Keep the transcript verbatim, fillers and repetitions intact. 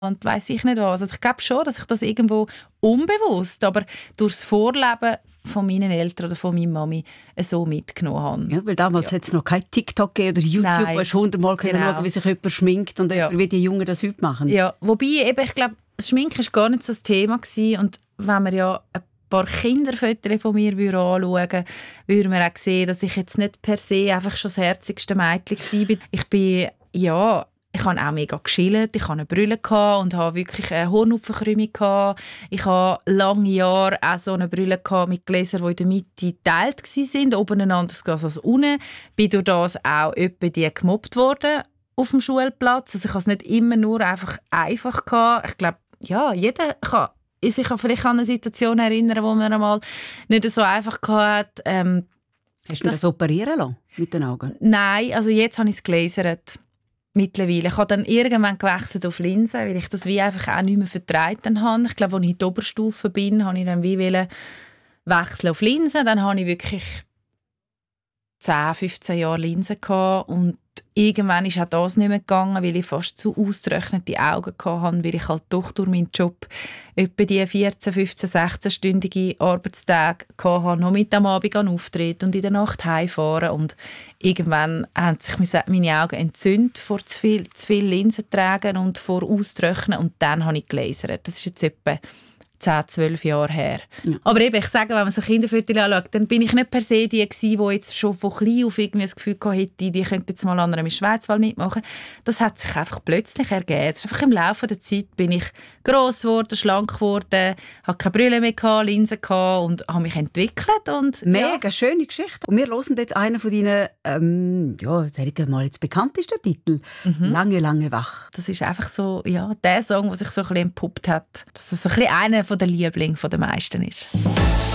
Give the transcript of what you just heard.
und weiss ich nicht was. Also ich glaube schon, dass ich das irgendwo unbewusst, aber durch das Vorleben von meinen Eltern oder von meiner Mami so mitgenommen habe. Ja, weil damals ja. hat es noch kein TikTok oder YouTube, Nein. wo du hundertmal genau. schauen, wie sich jemand schminkt und ja. wie die Jungen das heute machen. Ja, wobei eben, ich glaube, das Schminken war gar nicht so das Thema gewesen. Und wenn wir ja ein paar Kinderfotos von mir anschauen würden, würden wir auch sehen, dass ich jetzt nicht per se einfach schon das herzigste Mädchen war. Ich bin, ja... Ich habe auch mega geschillt, ich hatte eine Brille und hatte wirklich eine Hornhautverkrümmung. Ich hatte lange Jahre auch so eine Brille mit Gläsern, die in der Mitte geteilt waren, oben ein anderes Glas als unten. Ich bin durch das auch etwa die gemobbt worden auf dem Schulplatz. Also ich hatte es nicht immer nur einfach einfach gehabt. Ich glaube, ja, jeder kann sich vielleicht an eine Situation erinnern, wo man einmal nicht so einfach hatte. Ähm, Hast du das, das operieren lassen mit den Augen? Nein, also jetzt habe ich es gelasert. Mittlerweile. Ich habe dann irgendwann gewechselt auf Linsen, weil ich das wie einfach auch nicht mehr vertreten habe. Ich glaube, als ich in der Oberstufe bin, habe ich dann wie wechseln auf Linsen. Dann habe ich wirklich zehn, fünfzehn Jahre Linsen gehabt und irgendwann ist auch das nicht mehr gegangen, weil ich fast zu ausgetrocknete Augen hatte, weil ich halt doch durch meinen Job etwa die vierzehn, fünfzehn, sechzehn-stündige Arbeitstage hatte, noch mit am Abend an Auftritt und in der Nacht heimfahren. Und irgendwann haben sich meine Augen entzündet vor zu viel, zu viel Linsen tragen und vor Austrocknen und dann habe ich gelasert. Das ist jetzt etwa zehn, zwölf Jahre her. Ja. Aber eben, ich sage, wenn man so Kinderfotos anschaut, dann bin ich nicht per se die gewesen, die jetzt schon von klein auf irgendwie das Gefühl hatte, die könnte jetzt mal an einer Schweizwahl mitmachen. Das hat sich einfach plötzlich ergeben. Einfach im Laufe der Zeit bin ich gross geworden, schlank geworden, hatte keine Brille mehr gehabt, Linsen gehabt und habe mich entwickelt. Und, Mega ja. schöne Geschichte. Und wir hören jetzt einen von deinen, ähm, ja, sag ich mal, jetzt bekanntesten Titel. Mhm. «Lange, lange wach». Das ist einfach so, ja, der Song, der sich so ein bisschen entpuppt hat. Dass das so ein bisschen einer der Lieblinge der meisten ist.